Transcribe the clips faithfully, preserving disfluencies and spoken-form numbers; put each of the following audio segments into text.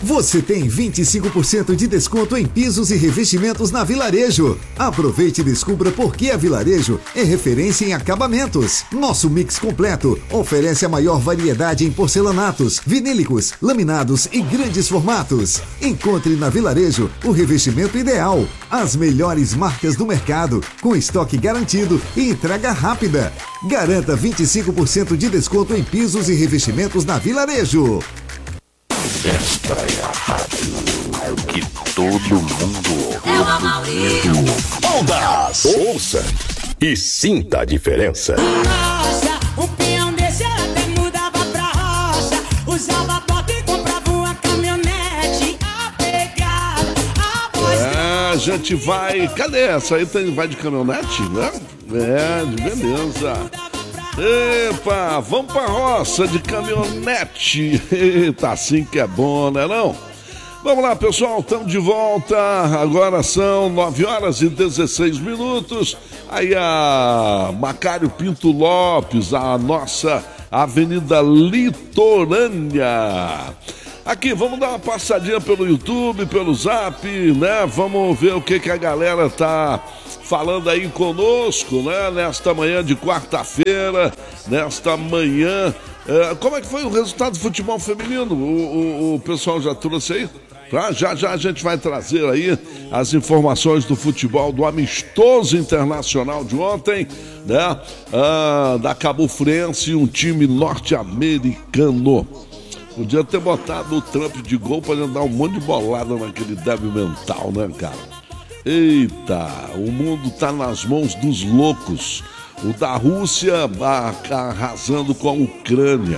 Você tem vinte e cinco por cento de desconto em pisos e revestimentos na Vilarejo. Aproveite e descubra por que a Vilarejo é referência em acabamentos. Nosso mix completo oferece a maior variedade em porcelanatos, vinílicos, laminados e grandes formatos. Encontre na Vilarejo o revestimento ideal, as melhores marcas do mercado, com estoque garantido e entrega rápida. Garanta vinte e cinco por cento de desconto em pisos e revestimentos na Vilarejo. Esta é a rádio que todo mundo ouve. É o Amaury. Ondas! Ouça e sinta a diferença. Nossa, um peão desse até mudava pra roça. Usava bota e comprava uma caminhonete. A pegada, a voz. É, a gente vai... Cadê essa aí? Tem, vai de caminhonete, né? É, de beleza. Epa, vamos pra roça de caminhonete. Eita, assim que é bom, né não? Vamos lá, pessoal, estamos de volta. Agora são nove horas e dezesseis minutos. Aí a Macário Pinto Lopes, a nossa Avenida Litorânea. Aqui, vamos dar uma passadinha pelo YouTube, pelo Zap, né? Vamos ver o que, que a galera tá falando aí conosco, né? Nesta manhã de quarta-feira, nesta manhã. É, como é que foi o resultado do futebol feminino? O, o, o pessoal já trouxe aí? Tá? Já já a gente vai trazer aí as informações do futebol, do amistoso internacional de ontem, né? Ah, da Cabo Friense, um time norte-americano. Podia ter botado o Trump de gol para dar um monte de bolada naquele débil mental, né, cara? Eita, o mundo tá nas mãos dos loucos. O da Rússia arrasando com a Ucrânia.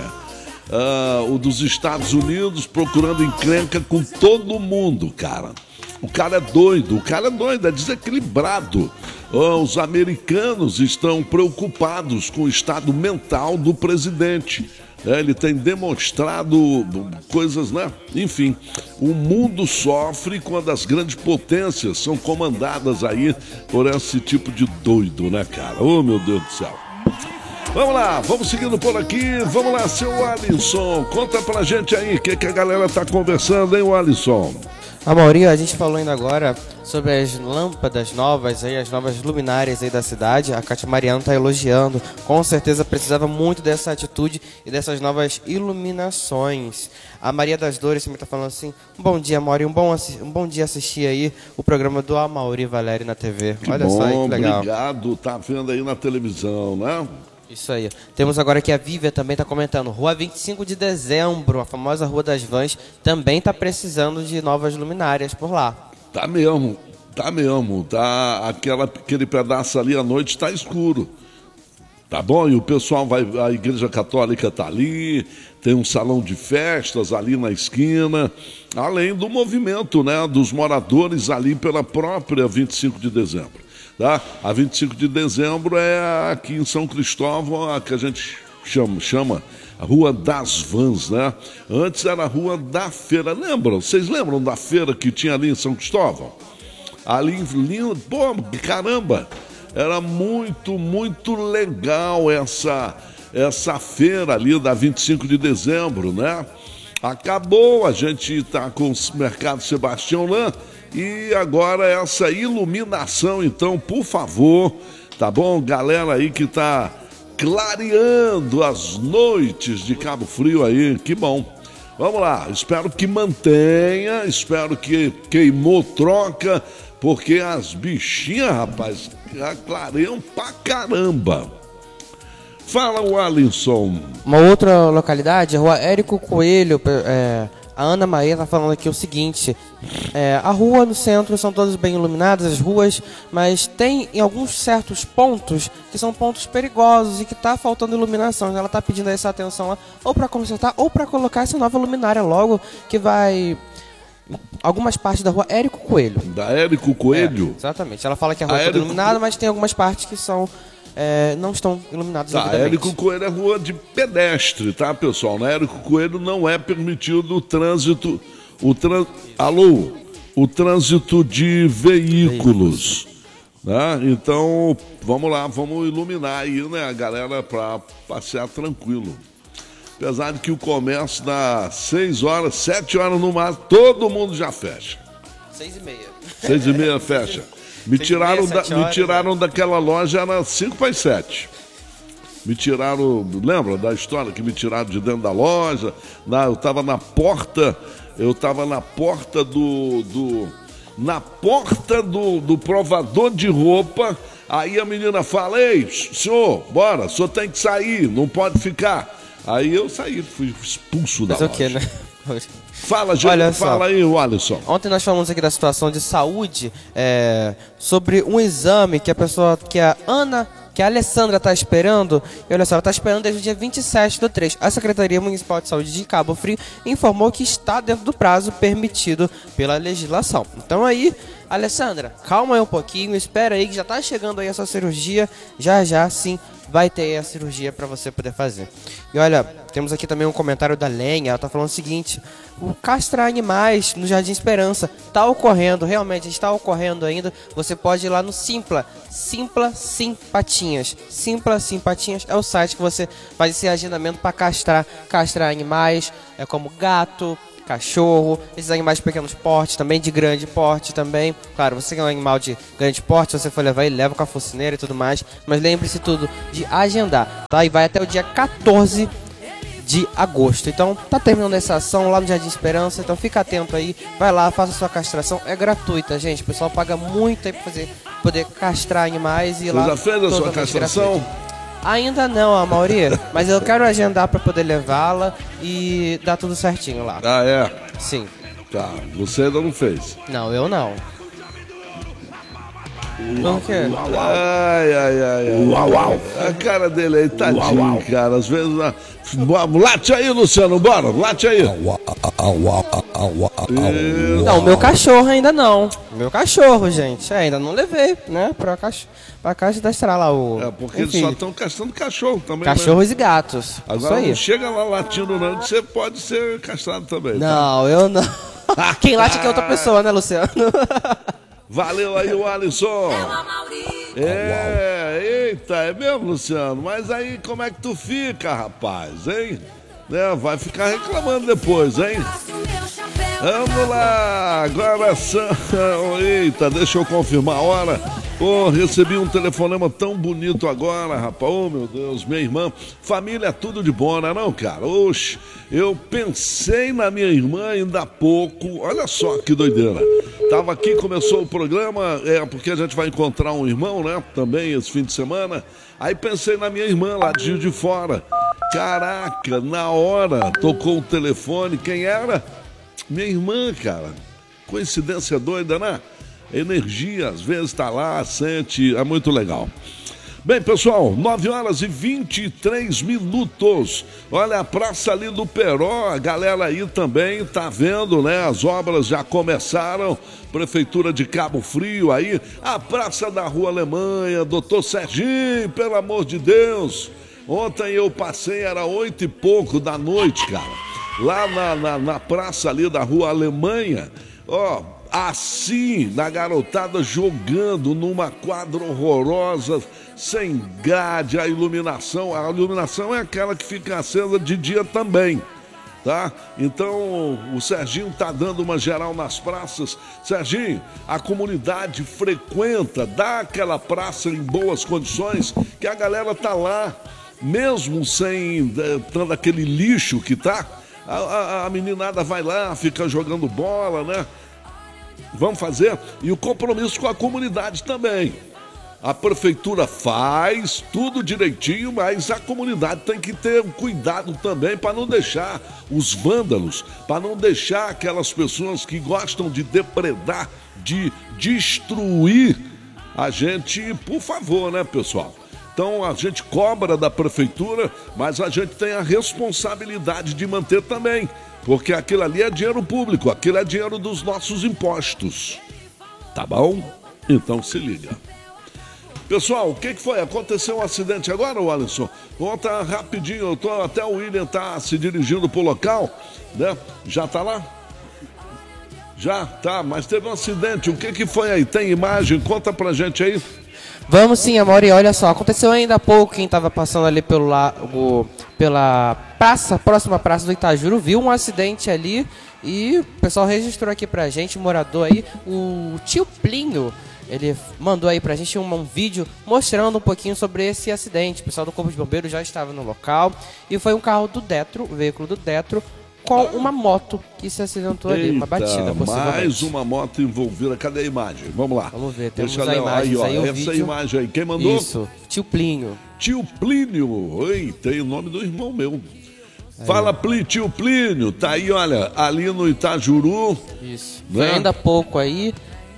Ah, o dos Estados Unidos procurando encrenca com todo mundo, cara. O cara é doido, o cara é doido, é desequilibrado. Ah, os americanos estão preocupados com o estado mental do presidente. É, ele tem demonstrado coisas, né? Enfim, o mundo sofre quando as grandes potências são comandadas aí por esse tipo de doido, né, cara? Oh, meu Deus do céu. Vamos lá, vamos seguindo por aqui. Vamos lá, seu Alisson. Conta pra gente aí o que, que a galera tá conversando, hein, Alisson? Amaury, a gente falou ainda agora sobre as lâmpadas novas, aí, as novas luminárias aí da cidade. A Cátia Mariano está elogiando. Com certeza precisava muito dessa atitude e dessas novas iluminações. A Maria das Dores também está falando assim: um bom dia, Amaury, um bom, um bom dia assistir aí o programa do Amaury Valério na T V. Que Olha bom, só aí, que legal. Obrigado, tá vendo aí na televisão, né? Isso aí. Temos agora que a Vívia também está comentando. Rua vinte e cinco de dezembro, a famosa Rua das Vans, também está precisando de novas luminárias por lá. Tá mesmo, tá mesmo. Tá, aquela, aquele pedaço ali à noite está escuro. Tá bom? E o pessoal vai... A Igreja Católica tá ali, tem um salão de festas ali na esquina, além do movimento, né, dos moradores ali pela própria vinte e cinco de dezembro. Tá? A vinte e cinco de dezembro é aqui em São Cristóvão, a que a gente chama, chama a Rua das Vans, né? Antes era a Rua da Feira, lembram? Vocês lembram da feira que tinha ali em São Cristóvão? Ali, lindo, pô, caramba, era muito, muito legal essa, essa feira ali da vinte e cinco de dezembro, né? Acabou, a gente tá com o Mercado Sebastião Lan. E agora essa iluminação, então, por favor, tá bom? Galera aí que tá clareando as noites de Cabo Frio aí, que bom. Vamos lá, espero que mantenha, espero que queimou troca, porque as bichinhas, rapaz, clareiam pra caramba. Fala, o Alisson. Uma outra localidade, a Rua Érico Coelho, é... A Ana Maria está falando aqui o seguinte: é, a rua no centro são todas bem iluminadas, as ruas, mas tem em alguns certos pontos que são pontos perigosos e que está faltando iluminação. Ela está pedindo essa atenção lá, ou para consertar ou para colocar essa nova luminária logo, que vai algumas partes da Rua Érico Coelho. Da Érico Coelho? É, exatamente. Ela fala que a rua a é toda Érico... iluminada, mas tem algumas partes que são É, não estão iluminados tá, devidamente. Érico Coelho é rua de pedestre, tá, pessoal? Na Érico Coelho não é permitido o trânsito, o tran... alô, o trânsito de veículos, né? Então, vamos lá, vamos iluminar aí, né, a galera, para passear tranquilo. Apesar de que o comércio dá seis horas, sete horas no máximo, todo mundo já fecha. Seis e meia. Seis e meia fecha. Me Seis e meia, tiraram, da, sete me horas, tiraram né? daquela loja, era cinco para as sete. Me tiraram, lembra da história que me tiraram de dentro da loja? Na, eu estava na porta, eu estava na porta do, do na porta do, do provador de roupa. Aí a menina fala: ei, senhor, bora, o senhor tem que sair, não pode ficar. Aí eu saí, fui expulso da Mas o loja. que, né? Fala, gente, Olha só. fala aí, Alisson. Ontem nós falamos aqui da situação de saúde, é, sobre um exame que a pessoa, que a Ana, que a Alessandra está esperando. E olha só, ela está esperando desde o dia vinte e sete do três. A Secretaria Municipal de Saúde de Cabo Frio informou que está dentro do prazo permitido pela legislação. Então aí, Alessandra, calma aí um pouquinho, espera aí que já está chegando aí a sua cirurgia. Já já sim vai ter aí a cirurgia para você poder fazer. E olha, temos aqui também um comentário da Lenha. Ela está falando o seguinte: o castrar animais no Jardim Esperança está ocorrendo, realmente está ocorrendo ainda. Você pode ir lá no Simpla, Simpla Simpatinhas. Simpla Simpatinhas é o site que você faz esse agendamento para castrar, castrar animais, é como gato, cachorro, esses animais de pequenos porte, também de grande porte também. Claro, você que é um animal de grande porte, se você for levar, ele leva com a focinheira e tudo mais. Mas lembre-se tudo de agendar, tá? E vai até o dia quatorze de agosto. Então, tá terminando essa ação lá no Jardim Esperança. Então, fica atento aí. Vai lá, faça sua castração. É gratuita, gente. O pessoal paga muito aí pra fazer, poder castrar animais. E Você lá já fez a sua castração? Gratuito. Ainda não, Amaury, mas eu quero agendar para poder levá-la e dar tudo certinho lá. Ah, é? Sim. Tá, você ainda não fez. Não, eu não. Por quê? Ai, ai, ai, ai. Uau, uau. A cara dele aí, tadinho, uau, uau. Cara. Às vezes. Na... Late aí, Luciano, bora, late aí. Não, meu cachorro ainda não. Meu cachorro, gente. Ainda não levei, né? Pra, cach... pra cadastrar lá o. É, porque Enfim, eles só estão castrando cachorro também. cachorros né? e gatos. Agora Isso aí. não chega lá latindo, não, que você pode ser castrado também. Não, tá? eu não. Quem late aqui é outra pessoa, né, Luciano? Valeu aí o Alisson. É, eita, é mesmo, Luciano? Mas aí como é que tu fica, rapaz, hein? Né, vai ficar reclamando depois, hein? Vamos lá, agora são... Eita, deixa eu confirmar a hora. Oh, recebi um telefonema tão bonito agora, rapaz. Oh, meu Deus, minha irmã. Família é tudo de bom, não é não, cara? Oxe, eu pensei na minha irmã ainda há pouco. Olha só que doideira. Tava aqui, começou o programa, é porque a gente vai encontrar um irmão, né? Também esse fim de semana. Aí pensei na minha irmã lá de Juiz de Fora. Caraca, na hora tocou o telefone. Quem era? Minha irmã, cara. Coincidência doida, né? Energia, às vezes tá lá, sente, é muito legal. Bem, pessoal, nove horas e vinte e três minutos. Olha, a praça ali do Peró, a galera aí também tá vendo, né? As obras já começaram. Prefeitura de Cabo Frio aí. A praça da Rua Alemanha, doutor Serginho, pelo amor de Deus. Ontem eu passei, era oito e pouco da noite, cara. Lá na, na, na praça ali da Rua Alemanha, ó, assim, na garotada jogando numa quadra horrorosa, sem grade, a iluminação, a iluminação é aquela que fica acesa de dia também, tá? Então, o Serginho tá dando uma geral nas praças. Serginho, a comunidade frequenta, dá aquela praça em boas condições, que a galera tá lá, mesmo sem, tanto aquele lixo que tá, a, a, a meninada vai lá, fica jogando bola, né? Vamos fazer, e o compromisso com a comunidade também. A prefeitura faz tudo direitinho, mas a comunidade tem que ter cuidado também para não deixar os vândalos, para não deixar aquelas pessoas que gostam de depredar, de destruir a gente, por favor, né, pessoal? Então a gente cobra da prefeitura, mas a gente tem a responsabilidade de manter também. Porque aquilo ali é dinheiro público, aquilo é dinheiro dos nossos impostos. Tá bom? Então se liga. Pessoal, o que, que foi? Aconteceu um acidente agora, Alisson? Conta rapidinho, eu tô, até o William tá se dirigindo pro local, né? Já tá lá? Já, tá, mas teve um acidente. O que, que foi aí? Tem imagem? Conta pra gente aí. Vamos sim, Amaury. Olha só, aconteceu ainda há pouco, quem estava passando ali pelo lago, pela praça, próxima praça do Itajuru, viu um acidente ali e o pessoal registrou aqui pra gente, morador aí, o tio Plinho, ele mandou aí pra gente um, um vídeo mostrando um pouquinho sobre esse acidente. O pessoal do Corpo de Bombeiros já estava no local e foi um carro do Detro, o veículo do Detro, com uma moto que se acidentou ali, Eita, uma batida, possivelmente. mais uma moto envolvida. Cadê a imagem? Vamos lá. Vamos ver, temos Deixa a eu imagem aí, ó, aí, o essa vídeo. imagem aí. Quem mandou? Isso, tio Plinho. Tio Plínio. Ei, tem o nome do irmão meu. Fala, Pli, tio Plínio. Tá aí, olha, ali no Itajuru. Isso. Né? Foi ainda há pouco aí.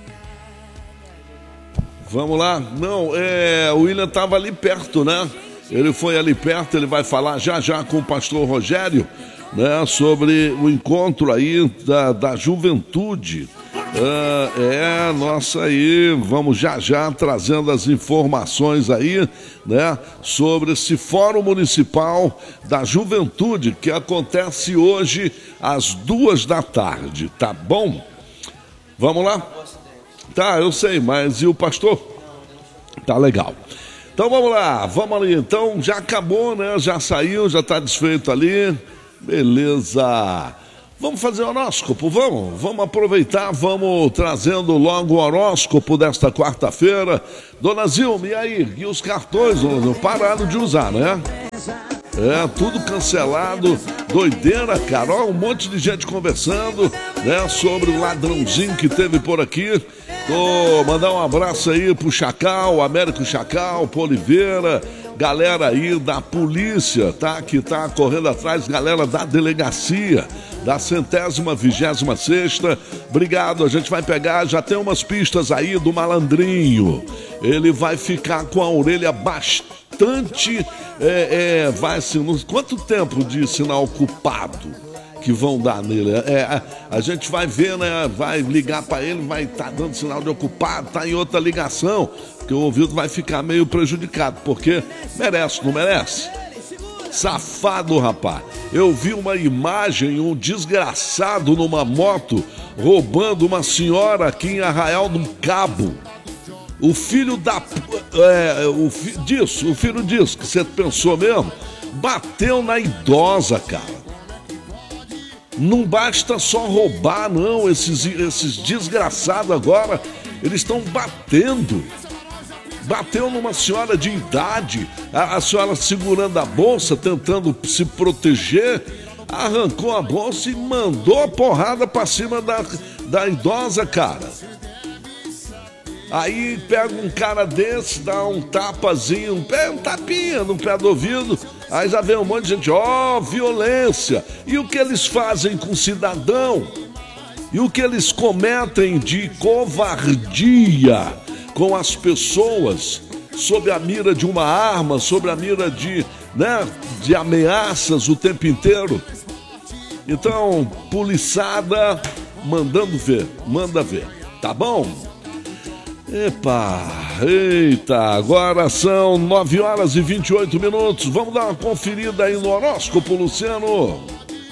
Vamos lá. Não, é, o William tava ali perto, né? Ele foi ali perto, ele vai falar já já com o pastor Rogério, né, sobre o encontro aí da, da juventude. Uh, é, nossa aí, vamos já já trazendo as informações aí, né, sobre esse Fórum Municipal da Juventude que acontece hoje às duas da tarde, tá bom? Vamos lá? Tá, eu sei, mas e o pastor? Tá legal. Então vamos lá, vamos ali. Então já acabou, né? Já saiu, já tá desfeito ali. Beleza. Vamos fazer horóscopo, vamos? Vamos aproveitar, vamos trazendo logo o horóscopo desta quarta-feira. Dona Zilma, e aí? E os cartões? Não pararam de usar, né? É, tudo cancelado, doideira, cara. Ó, um monte de gente conversando, né, sobre o ladrãozinho que teve por aqui. Tô mandar um abraço aí pro Chacal, Américo Chacal, pro Oliveira, galera aí da polícia, tá? Que tá correndo atrás, galera da delegacia, da centésima, vigésima sexta. Obrigado, a gente vai pegar, já tem umas pistas aí do malandrinho. Ele vai ficar com a orelha bastante, é, é, vai assim, quanto tempo de sinal ocupado que vão dar nele? É, a, a gente vai ver, né? Vai ligar para ele, vai estar tá dando sinal de ocupado, tá em outra ligação, porque o ouvido vai ficar meio prejudicado, porque merece, não merece? Safado, rapaz. Eu vi uma imagem, um desgraçado numa moto roubando uma senhora aqui em Arraial do Cabo. O filho da... É, o fi, disso, o filho disso, que você pensou mesmo, bateu na idosa, cara. Não basta só roubar, não. Esses, esses desgraçados agora, eles estão batendo. Bateu numa senhora de idade, a, a senhora segurando a bolsa, tentando se proteger, arrancou a bolsa e mandou a porrada pra cima da, da idosa, cara. Aí pega um cara desse, dá um tapazinho, um, pé, um tapinha no pé do ouvido, aí já vem um monte de gente, ó, oh, violência. E o que eles fazem com o cidadão? E o que eles cometem de covardia com as pessoas, sob a mira de uma arma, sob a mira de, né, de ameaças o tempo inteiro? Então, poliçada, mandando ver, manda ver, tá bom? Epa, eita, agora são nove horas e vinte e oito minutos. Vamos dar uma conferida aí no horóscopo, Luciano.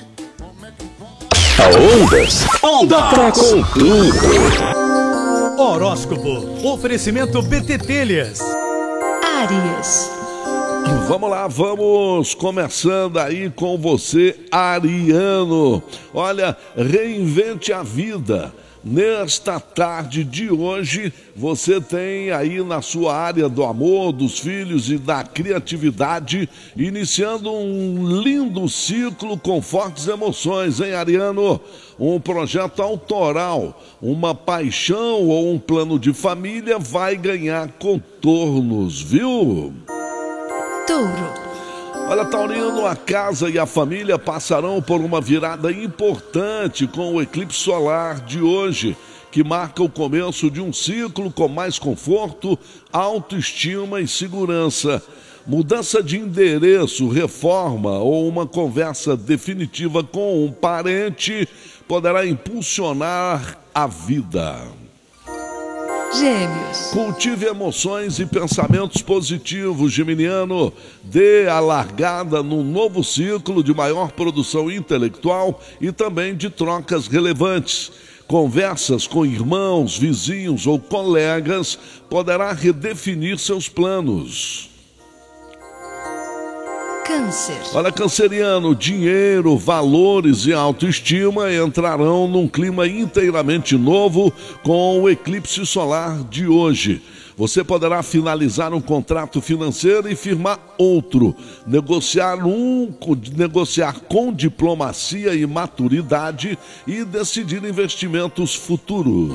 Ondas. Ondas. Com tudo. Horóscopo. Oferecimento B T Telhas. Áries. Vamos lá, vamos começando aí com você, ariano. Olha, reinvente a vida. Nesta tarde de hoje, você tem aí na sua área do amor, dos filhos e da criatividade, iniciando um lindo ciclo com fortes emoções, hein, ariano? Um projeto autoral, uma paixão ou um plano de família vai ganhar contornos, viu? Touro. Olha, taurino, a casa e a família passarão por uma virada importante com o eclipse solar de hoje, que marca o começo de um ciclo com mais conforto, autoestima e segurança. Mudança de endereço, reforma ou uma conversa definitiva com um parente poderá impulsionar a vida. Gêmeos. Cultive emoções e pensamentos positivos, geminiano. Dê a largada num novo ciclo de maior produção intelectual e também de trocas relevantes. conversas com irmãos, vizinhos ou colegas poderá redefinir seus planos. Câncer. Olha, canceriano, dinheiro, valores e autoestima entrarão num clima inteiramente novo com o eclipse solar de hoje. Você poderá finalizar um contrato financeiro e firmar outro, negociar, um, negociar com diplomacia e maturidade e decidir investimentos futuros.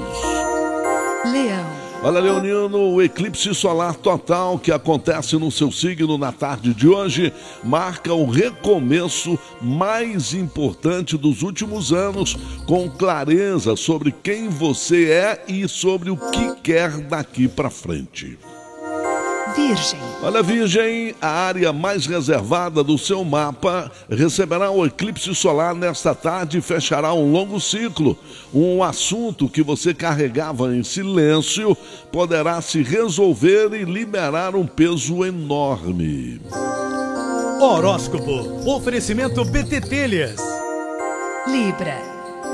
Leão. Olha, leonino, o eclipse solar total que acontece no seu signo na tarde de hoje marca o recomeço mais importante dos últimos anos, com clareza sobre quem você é e sobre o que quer daqui para frente. Virgem. Olha, Virgem, a área mais reservada do seu mapa receberá o eclipse solar nesta tarde e fechará um longo ciclo. Um assunto que você carregava em silêncio poderá se resolver e liberar um peso enorme. Horóscopo. Oferecimento B T Telhas. Libra.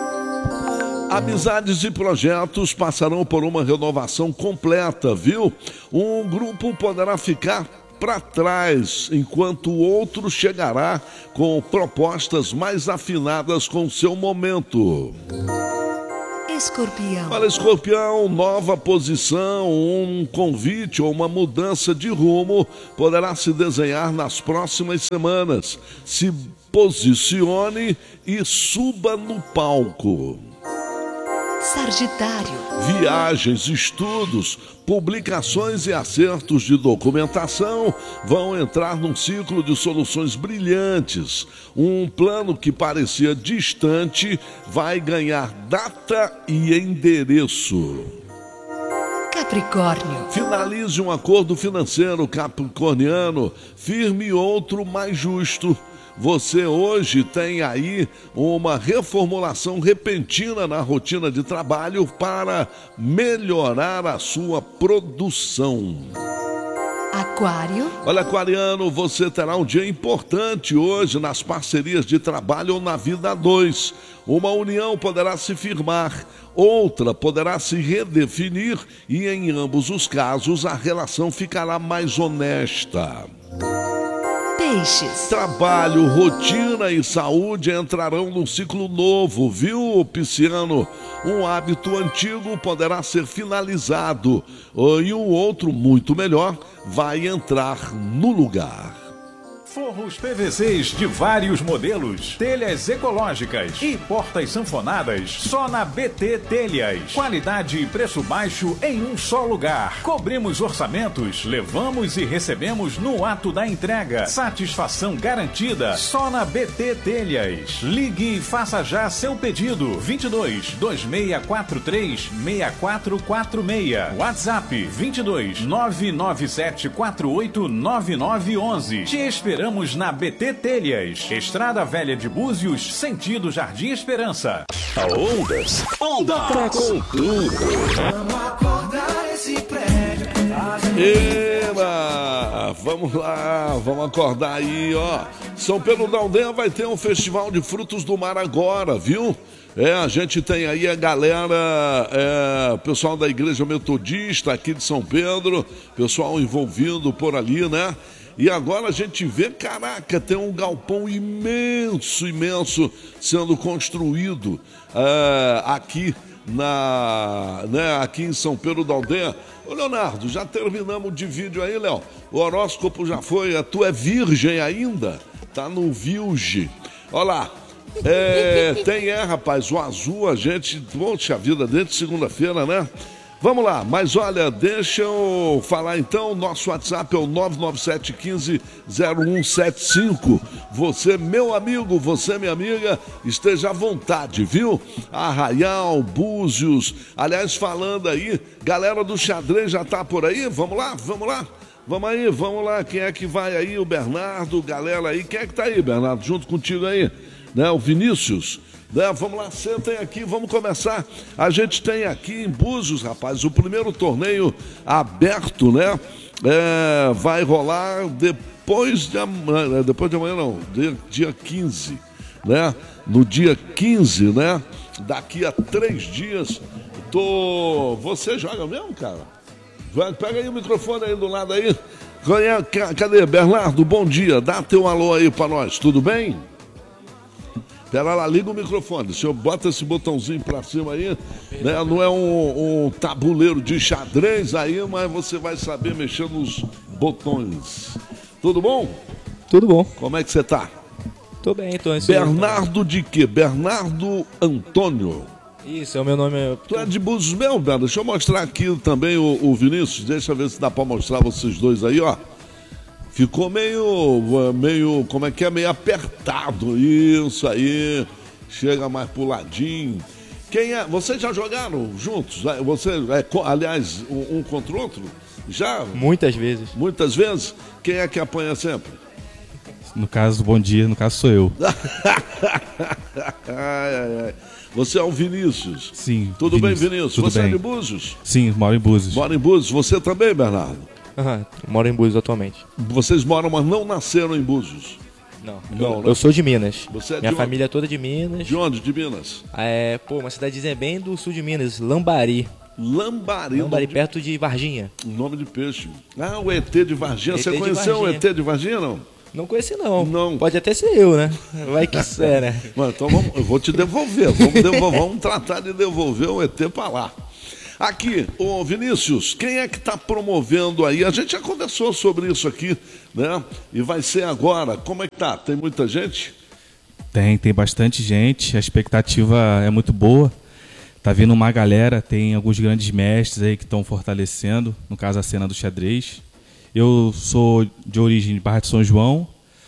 Amizades e projetos passarão por uma renovação completa, viu? Um grupo poderá ficar para trás, enquanto o outro chegará com propostas mais afinadas com o seu momento. Escorpião. Olha, Escorpião, nova posição, um convite ou uma mudança de rumo poderá se desenhar nas próximas semanas. Se posicione e suba no palco. Sagitário. Viagens, estudos, publicações e acertos de documentação vão entrar num ciclo de soluções brilhantes. Um plano que parecia distante vai ganhar data e endereço. Capricórnio. Finalize um acordo financeiro capricorniano, firme outro mais justo. Você hoje tem aí uma reformulação repentina na rotina de trabalho para melhorar a sua produção. Aquário. Olha, aquariano, você terá um dia importante hoje nas parcerias de trabalho ou na vida a dois. Uma união poderá se firmar, outra poderá se redefinir e em ambos os casos a relação ficará mais honesta. Peixes. Trabalho, rotina e saúde entrarão num ciclo novo, viu, pisciano? Um hábito antigo poderá ser finalizado e um outro, muito melhor, vai entrar no lugar. Forros P V Cs de vários modelos, telhas ecológicas e portas sanfonadas só na B T Telhas. Qualidade e preço baixo em um só lugar. Cobrimos orçamentos, levamos e recebemos no ato da entrega. Satisfação garantida só na B T Telhas. Ligue e faça já seu pedido. vinte e dois, dois seis quatro três, seis quatro quatro seis. WhatsApp vinte e dois, nove nove sete quatro oito nove nove um um. Te esperamos na B T Telhas, Estrada Velha de Búzios, sentido Jardim Esperança. Ondas, Ondas, pra com tudo. Eba, vamos lá, vamos acordar aí, ó. São Pedro da Aldeia vai ter um festival de frutos do mar agora, viu? É, a gente tem aí a galera, é, pessoal da Igreja Metodista aqui de São Pedro, pessoal envolvido por ali, né? E agora a gente vê, caraca, tem um galpão imenso, imenso sendo construído é, aqui, na, né, aqui em São Pedro da Aldeia. Ô Leonardo, já terminamos de vídeo aí, Léo? O horóscopo já foi, tu é virgem ainda? Tá no Vilge. Olha lá. É, tem, é, rapaz, o azul, a gente, poxa vida, desde segunda-feira, né? Vamos lá, mas olha, deixa eu falar então, nosso WhatsApp é o nove nove sete um cinco zero um sete cinco. Você, meu amigo, você, minha amiga, esteja à vontade, viu? Arraial, Búzios, aliás, falando aí, galera do xadrez já tá por aí? Vamos lá, vamos lá. Vamos aí, vamos lá, quem é que vai aí? O Bernardo, galera aí, quem é que tá aí, Bernardo, junto contigo aí? Né, o Vinícius, né, vamos lá, sentem aqui, vamos começar. A gente tem aqui em Búzios, rapaz, o primeiro torneio aberto, né, é, vai rolar depois de amanhã, depois de amanhã não, dia quinze, né? No dia quinze, né? Daqui a três dias. Tô... Você joga mesmo, cara? Vai, pega aí o microfone aí do lado aí. Cadê? Bernardo, bom dia. Dá teu alô aí pra nós, tudo bem? Pera lá, liga o microfone. O senhor bota esse botãozinho pra cima aí, né? Não é um, um tabuleiro de xadrez aí, mas você vai saber mexer nos botões. Tudo bom? Tudo bom. Como é que você tá? Tô bem, tô ansioso. Bernardo de quê? Bernardo Antônio. Isso, é o meu nome. Tu é de Búzios mesmo, Bernardo? Deixa eu mostrar aqui também o, o Vinícius. Deixa eu ver se dá pra mostrar vocês dois aí, ó. Ficou meio, meio, como é que é? Meio apertado, isso aí, chega mais pro ladinho. Quem é? Vocês já jogaram juntos? Você, é, aliás, um, um contra o outro? Já? Muitas vezes. Muitas vezes? Quem é que apanha sempre? No caso, bom dia, no caso sou eu. ai, ai, ai. Você é o Vinícius? Sim. Tudo Vinícius. bem, Vinícius? Tudo Você bem. é de Búzios? Sim, moro em Búzios. Mora em Búzios. Você também, Bernardo? Aham, moro em Búzios atualmente. Vocês moram, mas não nasceram em Búzios? Não. Não, eu, né? eu sou de Minas. Você é Minha de família é toda de Minas. De onde? De Minas? É, pô, uma cidadezinha bem do sul de Minas, Lambari. Lambari. Lambari, de... perto de Varginha. Nome de peixe. Ah, o E T de Varginha. E T Você de conheceu Varginha. o E T de Varginha, não? Não conheci, não. Não. Pode até ser eu, né? Vai que é, né? Mas, então vamos, eu vou te devolver. Vamos, devolver, vamos tratar de devolver o E T para lá. Aqui, ô Vinícius, quem é que está promovendo aí? A gente já conversou sobre isso aqui, né? E vai ser agora. Como é que tá? Tem muita gente? Tem, tem bastante gente. A expectativa é muito boa. Tá vindo uma galera, tem alguns grandes mestres aí que estão fortalecendo, no caso a cena do xadrez. Eu sou de origem de Barra de São João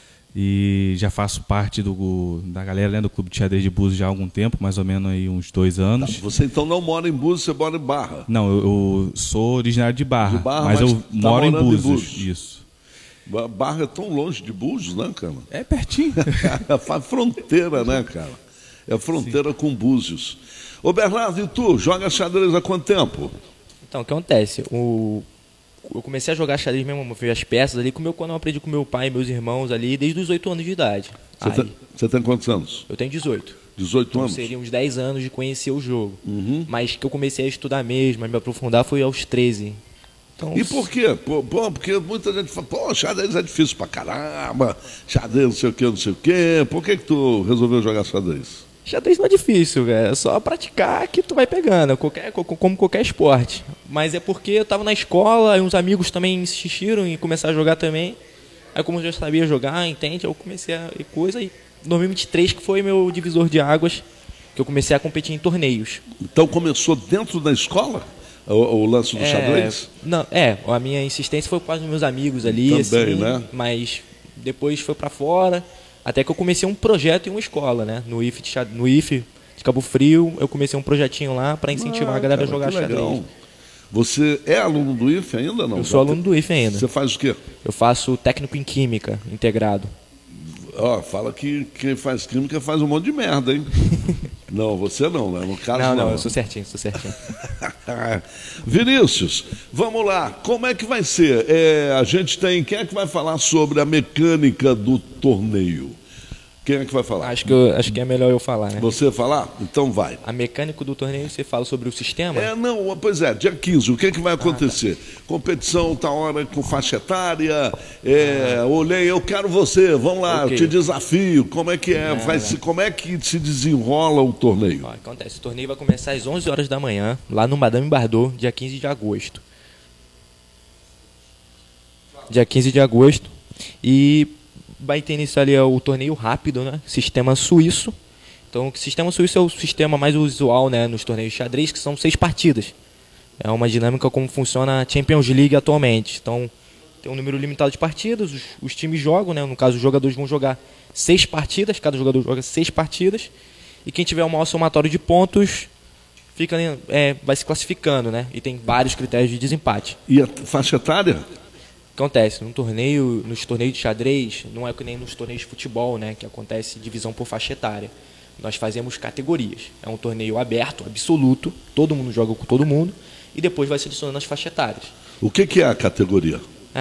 e já faço parte do, da galera, né, do Clube de Xadrez de Búzios já há algum tempo, mais ou menos aí uns dois anos. Tá, você então não mora em Búzios, você mora em Barra? Não, eu, eu sou originário de Barra, de Barra mas, mas eu tá moro em Búzios. em Búzios. Isso. Barra é tão longe de Búzios, né, cara? É pertinho. Faz fronteira, né, cara? É fronteira Sim. com Búzios. Ô Bernardo, e tu, joga xadrez há quanto tempo? Então, o que acontece? O... Eu comecei a jogar xadrez mesmo, ver as peças ali, como eu, quando eu aprendi com meu pai e meus irmãos ali, desde os oito anos de idade. Você, tem, você tem quantos anos? Eu tenho dezoito. dezoito então, anos? Seriam uns dez anos de conhecer o jogo. Uhum. Mas que eu comecei a estudar mesmo, a me aprofundar, foi aos treze. Então, e por quê? Pô, porque muita gente fala, pô, xadrez é difícil pra caramba, xadrez não sei o quê, não sei o quê. Por que que tu resolveu jogar xadrez? Xadrez não é difícil, cara. É só praticar que tu vai pegando, qualquer, como qualquer esporte. Mas é porque eu tava na escola, e uns amigos também insistiram em começar a jogar também. Aí como eu já sabia jogar, entende? Eu comecei a ir coisa e dois mil e vinte e três que foi meu divisor de águas, que eu comecei a competir em torneios. Então começou dentro da escola? O, o lance do é, xadrez? Não, é, a minha insistência foi com os meus amigos ali, também, assim, né? Mas depois foi pra fora. Até que eu comecei um projeto em uma escola, né? No I F de, no I F de Cabo Frio, eu comecei um projetinho lá para incentivar ah, a galera cara, a jogar xadrez. Você é aluno do I F ainda não? Eu sou aluno do I F ainda. Você faz o quê? Eu faço técnico em química, integrado. Ó, fala que quem faz química faz um monte de merda, hein? Não, você não, né? No caso não. Não, não, não, eu sou certinho, sou certinho. Vinícius, vamos lá. Como é que vai ser? É, a gente tem... Quem é que vai falar sobre a mecânica do torneio? Quem é que vai falar? Acho que, eu, acho que é melhor eu falar, né? Você falar? Então vai. A mecânica do torneio, você fala sobre o sistema? É, não, pois é, dia quinze, o que, é que vai acontecer? Ah, tá. Competição, tá hora com faixa etária, é, ah. olhei, eu quero você, vamos lá, okay. eu te desafio, como é que é, vai se, como é que se desenrola o torneio? Ó, acontece, o torneio vai começar às onze horas da manhã, lá no Madame Bardot, dia quinze de agosto. Dia quinze de agosto, e... vai ter início ali o torneio rápido, né? Sistema suíço. Então, o sistema suíço é o sistema mais usual, né, nos torneios de xadrez, que são seis partidas. É uma dinâmica como funciona a Champions League atualmente. Então, tem um número limitado de partidas, os, os times jogam, né? No caso, os jogadores vão jogar seis partidas, cada jogador joga seis partidas. E quem tiver o maior somatório de pontos fica, é, vai se classificando, né? E tem vários critérios de desempate. E a faixa etária? Acontece, num torneio, nos torneios de xadrez, não é que nem nos torneios de futebol, né, que acontece divisão por faixa etária. Nós fazemos categorias. É um torneio aberto, absoluto, todo mundo joga com todo mundo, e depois vai selecionando as faixas etárias. O que, que é a categoria? Ah,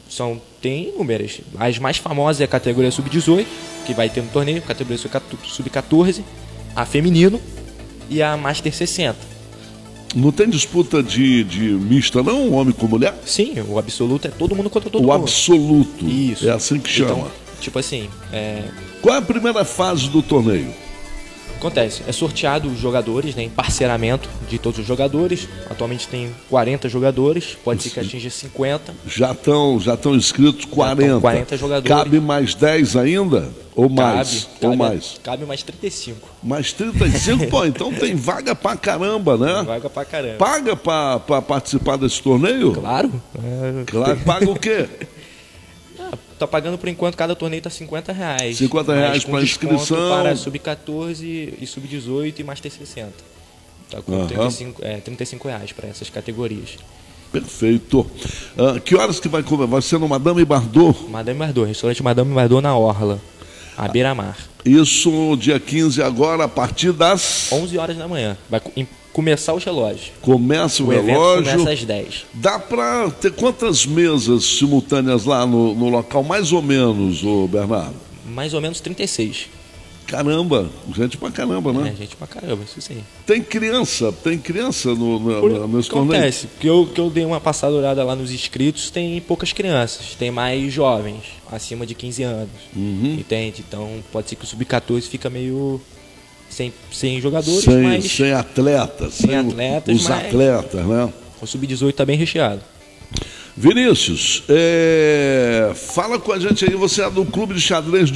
São, tem inúmeras. As mais famosas é a categoria sub dezoito, que vai ter no torneio, a categoria sub quatorze, a feminino e a Master sessenta. Não tem disputa de, de mista, não? Homem com mulher? Sim, o absoluto é todo mundo contra todo o mundo. O absoluto. Isso. É assim que chama. Então, tipo assim, é... Qual é a primeira fase do torneio? Acontece, é sorteado os jogadores, né, em parceiramento de todos os jogadores. Atualmente tem quarenta jogadores, pode ser que atinja cinquenta. Já estão já estão inscritos quarenta. quarenta jogadores. Cabe mais dez ainda? Ou mais? Cabe, Ou cabe, mais? Cabe mais trinta e cinco. Mais trinta e cinco? Pô, então tem vaga pra caramba, né? Tem vaga pra caramba. Paga pra, pra participar desse torneio? Claro. É... Claro. Paga o quê? Tá pagando por enquanto, cada torneio tá cinquenta reais. cinquenta reais para inscrição. Para sub quatorze e sub dezoito e Master sessenta. Tá com uhum. trinta e cinco, é, trinta e cinco reais para essas categorias. Perfeito. Uh, que horas que vai comer? Vai ser no Madame Bardot? Madame Bardot, restaurante Madame Bardot na Orla, à beira-mar. Isso dia quinze agora, a partir das... onze horas da manhã. Vai começar os relógios. Começa o, o relógio. Evento começa às dez. Dá para ter quantas mesas simultâneas lá no, no local, mais ou menos, ô Bernardo? Mais ou menos trinta e seis. Caramba, gente pra caramba, né? É, gente pra caramba, isso sim. Tem criança, tem criança no, no, Por, no, nesse torneio? Acontece, que eu, que eu dei uma passada olhada lá nos inscritos, tem poucas crianças, tem mais jovens, acima de quinze anos, uhum. entende? Então pode ser que o sub quatorze fica meio sem, sem jogadores, sem, mas... Sem atletas. Sem, sem atletas, os atletas, né? O sub dezoito tá bem recheado. Vinícius, é... fala com a gente aí, você é do Clube de Xadrez